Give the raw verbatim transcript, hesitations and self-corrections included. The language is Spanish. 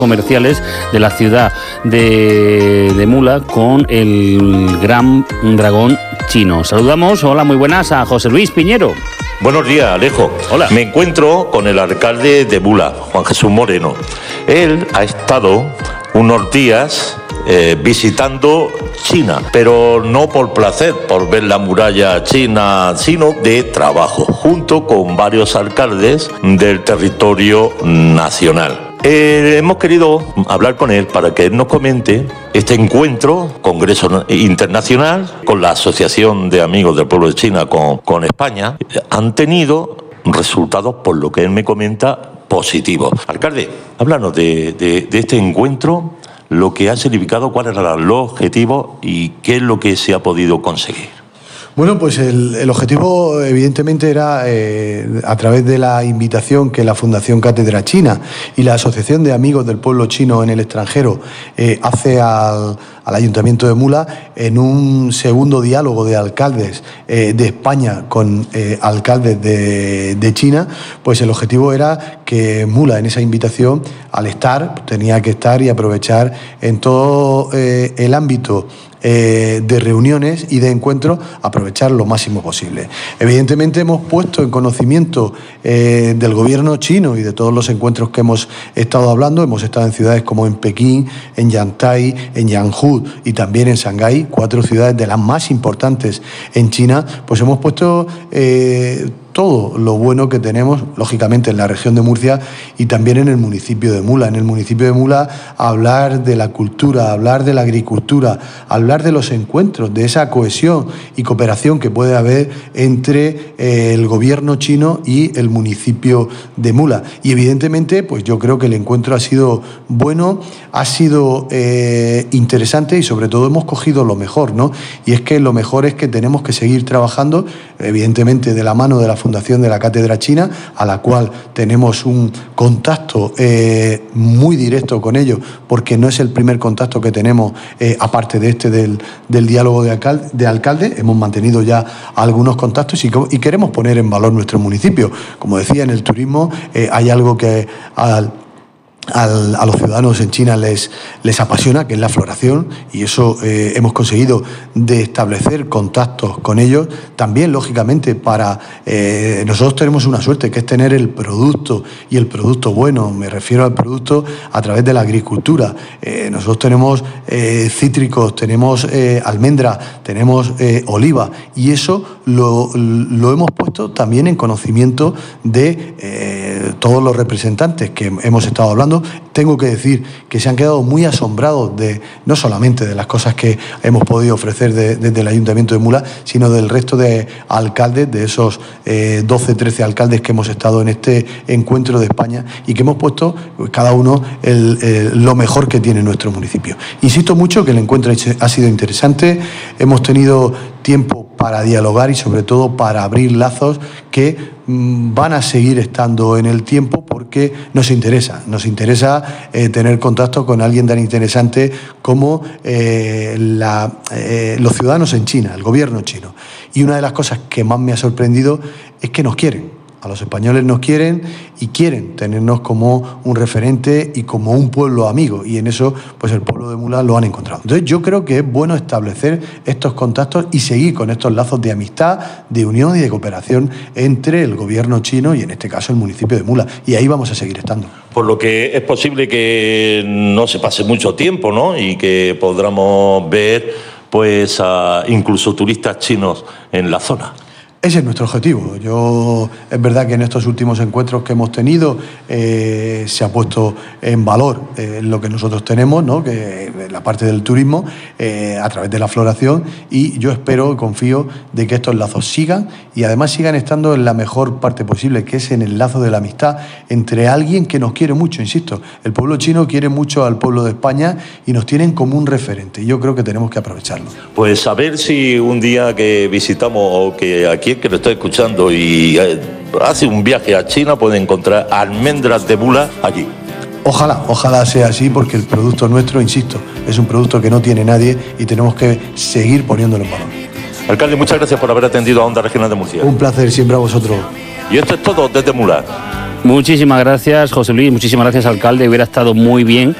comerciales de la ciudad de, de Mula con el Gran Dragón Chino. Saludamos, hola, muy buenas, a José Luis Piñero. Buenos días, Alejo. Hola. Me encuentro con el alcalde de Mula, Juan Jesús Moreno. Él ha estado unos días eh, visitando China, pero no por placer, por ver la muralla china, sino de trabajo, junto con varios alcaldes del territorio nacional. Eh, hemos querido hablar con él para que él nos comente este encuentro, Congreso Internacional, con la Asociación de Amigos del Pueblo de China con, con España. Han tenido resultados, por lo que él me comenta, positivos. Alcalde, háblanos de, de, de este encuentro, lo que ha significado, cuáles eran los objetivos y qué es lo que se ha podido conseguir. Bueno, pues el, el objetivo evidentemente era, eh, a través de la invitación que la Fundación Cátedra China y la Asociación de Amigos del Pueblo Chino en el extranjero eh, hace al, al Ayuntamiento de Mula, en un segundo diálogo de alcaldes eh, de España con eh, alcaldes de, de China, pues el objetivo era que Mula, en esa invitación, al estar, tenía que estar y aprovechar en todo eh, el ámbito Eh, de reuniones y de encuentros, aprovechar lo máximo posible. Evidentemente hemos puesto en conocimiento eh, del gobierno chino y de todos los encuentros que hemos estado hablando. Hemos estado en ciudades como en Pekín, en Yantai, en Yanhu y también en Shanghái, cuatro ciudades de las más importantes en China. Pues hemos puesto eh, todo lo bueno que tenemos, lógicamente, en la región de Murcia y también en el municipio de Mula. En el municipio de Mula, hablar de la cultura, hablar de la agricultura, hablar de los encuentros, de esa cohesión y cooperación que puede haber entre eh, el gobierno chino y el municipio de Mula. Y evidentemente, pues yo creo que el encuentro ha sido bueno, ha sido eh, interesante y sobre todo hemos cogido lo mejor, ¿no? Y es que lo mejor es que tenemos que seguir trabajando, evidentemente de la mano de la Fundación de la Cátedra China, a la cual tenemos un contacto eh, muy directo con ellos, porque no es el primer contacto que tenemos, eh, aparte de este del, del diálogo de alcalde, de alcalde. Hemos mantenido ya algunos contactos y, y queremos poner en valor nuestro municipio. Como decía, en el turismo eh, hay algo que al Al, a los ciudadanos en China les, les apasiona, que es la floración, y eso eh, hemos conseguido de establecer contactos con ellos. También, lógicamente, para eh, nosotros tenemos una suerte, que es tener el producto, y el producto bueno, me refiero al producto a través de la agricultura. Eh, nosotros tenemos eh, cítricos, tenemos eh, almendra, tenemos eh, oliva, y eso lo, lo hemos puesto también en conocimiento de eh, todos los representantes que hemos estado hablando. Tengo que decir que se han quedado muy asombrados de, no solamente de las cosas que hemos podido ofrecer de, desde el Ayuntamiento de Mula, sino del resto de alcaldes, de esos eh, doce, trece alcaldes que hemos estado en este encuentro de España y que hemos puesto pues, cada uno el, el, lo mejor que tiene nuestro municipio. Insisto mucho que el encuentro ha sido interesante, hemos tenido tiempo para dialogar y sobre todo para abrir lazos que mmm, van a seguir estando en el tiempo, porque nos interesa, nos interesa eh, tener contacto con alguien tan interesante como eh, la, eh, los ciudadanos en China, el gobierno chino. Y una de las cosas que más me ha sorprendido es que nos quieren. A los españoles nos quieren y quieren tenernos como un referente y como un pueblo amigo, y en eso pues el pueblo de Mula lo han encontrado. Entonces yo creo que es bueno establecer estos contactos y seguir con estos lazos de amistad, de unión y de cooperación entre el gobierno chino y en este caso el municipio de Mula, y ahí vamos a seguir estando. Por lo que es posible que no se pase mucho tiempo, ¿no? Y que podamos ver pues a incluso turistas chinos en la zona. Ese es nuestro objetivo. Yo, es verdad que en estos últimos encuentros que hemos tenido eh, se ha puesto en valor eh, lo que nosotros tenemos, ¿no? Que la parte del turismo eh, a través de la floración, y yo espero y confío de que estos lazos sigan y además sigan estando en la mejor parte posible, que es en el lazo de la amistad entre alguien que nos quiere mucho, insisto. El pueblo chino quiere mucho al pueblo de España y nos tienen como un referente, y yo creo que tenemos que aprovecharlo. Pues a ver si un día que visitamos o que aquí que lo está escuchando y hace un viaje a China puede encontrar almendras de Mula allí. Ojalá, ojalá sea así, porque el producto nuestro, insisto, es un producto que no tiene nadie y tenemos que seguir poniéndolo en valor. Alcalde, muchas gracias por haber atendido a Onda Regional de Murcia. Un placer siempre a vosotros. Y esto es todo desde Mula. Muchísimas gracias, José Luis, muchísimas gracias, alcalde. Hubiera estado muy bien